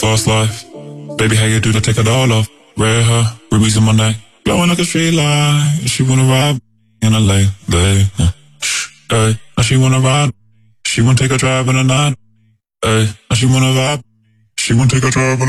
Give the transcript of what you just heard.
Fast life. Baby, how you do to take it all off? Red hair, rubies in my neck, blowing like a street light. She wanna ride in LA, babe. Hey, now she wanna ride. She wanna take a drive in the night. Hey, now she wanna vibe. She wanna take a drive in